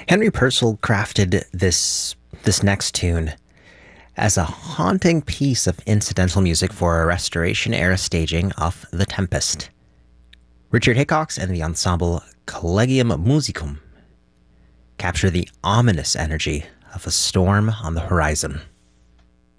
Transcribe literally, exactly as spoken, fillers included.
Henry Purcell crafted this this next tune as a haunting piece of incidental music for a Restoration-era staging of The Tempest. Richard Hickox and the ensemble Collegium Musicum capture the ominous energy of a storm on the horizon.